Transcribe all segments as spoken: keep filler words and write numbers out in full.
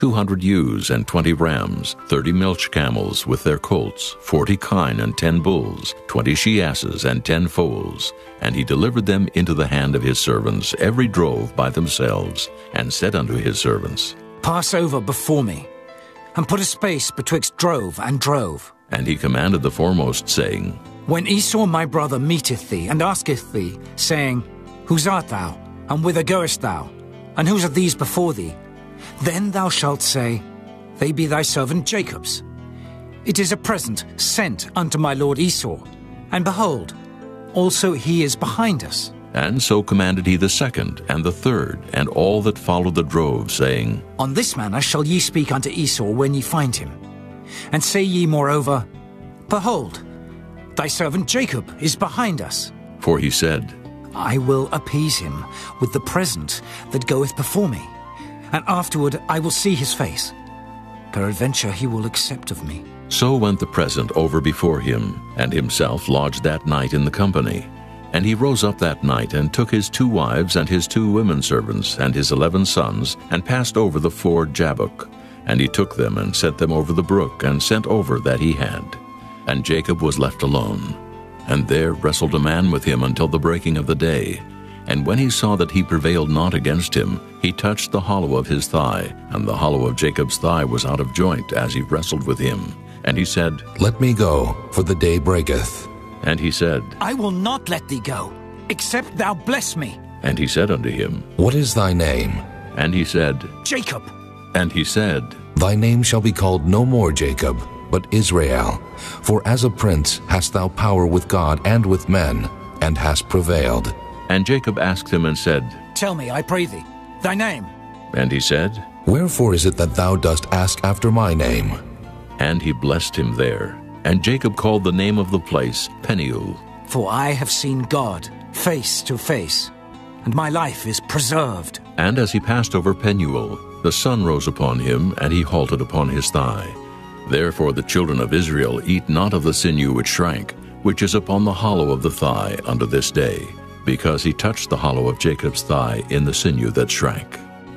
two hundred ewes and twenty rams, thirty milch camels with their colts, forty kine and ten bulls, twenty she-asses and ten foals. And he delivered them into the hand of his servants, every drove by themselves, and said unto his servants, Pass over before me, and put a space betwixt drove and drove. And he commanded the foremost, saying, When Esau my brother meeteth thee, and asketh thee, saying, Whose art thou, and whither goest thou? And whose are these before thee? Then thou shalt say, They be thy servant Jacob's. It is a present sent unto my lord Esau, and behold, also he is behind us. And so commanded he the second, and the third, and all that followed the drove, saying, On this manner shall ye speak unto Esau when ye find him. And say ye moreover, Behold, thy servant Jacob is behind us. For he said, I will appease him with the present that goeth before me, and afterward I will see his face. Peradventure he will accept of me. So went the present over before him, and himself lodged that night in the company. And he rose up that night, and took his two wives and his two women servants, and his eleven sons, and passed over the ford Jabbok. And he took them, and set them over the brook, and sent over that he had. And Jacob was left alone. And there wrestled a man with him until the breaking of the day. And when he saw that he prevailed not against him, he touched the hollow of his thigh, and the hollow of Jacob's thigh was out of joint as he wrestled with him. And he said, Let me go, for the day breaketh. And he said, I will not let thee go, except thou bless me. And he said unto him, What is thy name? And he said, Jacob. And he said, Thy name shall be called no more Jacob, but Israel. For as a prince hast thou power with God and with men, and hast prevailed. And Jacob asked him and said, Tell me, I pray thee, thy name. And he said, Wherefore is it that thou dost ask after my name? And he blessed him there. And Jacob called the name of the place Peniel. For I have seen God face to face, and my life is preserved. And as he passed over Peniel, the sun rose upon him, and he halted upon his thigh. Therefore the children of Israel eat not of the sinew which shrank, which is upon the hollow of the thigh unto this day, because he touched the hollow of Jacob's thigh in the sinew that shrank.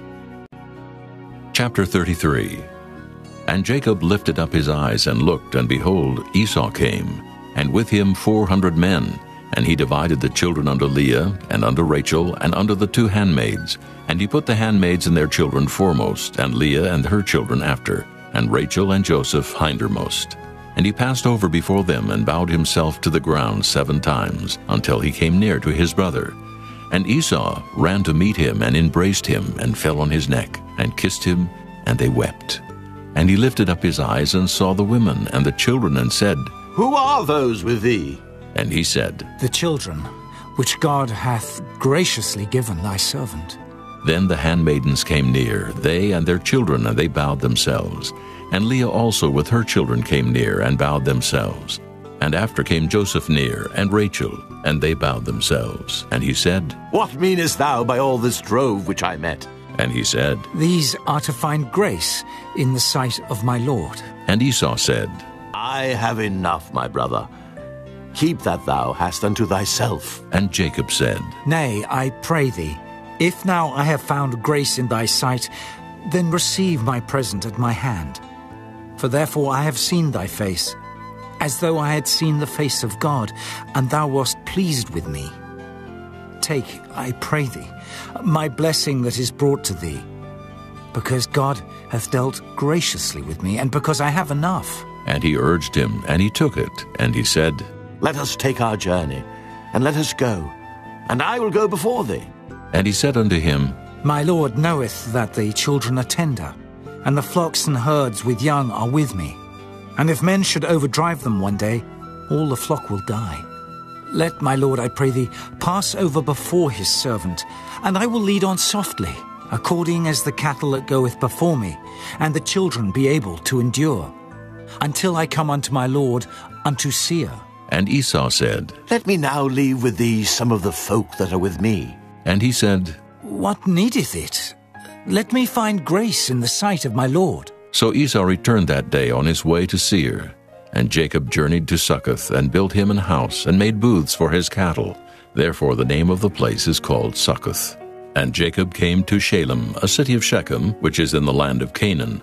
Chapter thirty-three. And Jacob lifted up his eyes and looked, and behold, Esau came, and with him four hundred men. And he divided the children unto Leah, and unto Rachel, and unto the two handmaids. And he put the handmaids and their children foremost, and Leah and her children after, and Rachel and Joseph hindermost. And he passed over before them, and bowed himself to the ground seven times, until he came near to his brother. And Esau ran to meet him, and embraced him, and fell on his neck, and kissed him, and they wept. And he lifted up his eyes, and saw the women and the children, and said, Who are those with thee? And he said, The children, which God hath graciously given thy servant. Then the handmaidens came near, they and their children, and they bowed themselves. And Leah also with her children came near, and bowed themselves. And after came Joseph near, and Rachel, and they bowed themselves. And he said, What meanest thou by all this drove which I met? And he said, These are to find grace in the sight of my Lord. And Esau said, I have enough, my brother. Keep that thou hast unto thyself. And Jacob said, Nay, I pray thee, if now I have found grace in thy sight, then receive my present at my hand. For therefore I have seen thy face, as though I had seen the face of God, and thou wast pleased with me. Take, I pray thee, my blessing that is brought to thee, because God hath dealt graciously with me, and because I have enough. And he urged him, and he took it. And he said, Let us take our journey, and let us go, and I will go before thee. And he said unto him, My Lord knoweth that the children are tender, and the flocks and herds with young are with me. And if men should overdrive them one day, all the flock will die. Let my Lord, I pray thee, pass over before his servant, and I will lead on softly, according as the cattle that goeth before me, and the children be able to endure, until I come unto my Lord, unto Seir. And Esau said, Let me now leave with thee some of the folk that are with me. And he said, What needeth it? Let me find grace in the sight of my Lord. So Esau returned that day on his way to Seir. And Jacob journeyed to Succoth, and built him an house, and made booths for his cattle. Therefore the name of the place is called Succoth. And Jacob came to Shalem, a city of Shechem, which is in the land of Canaan,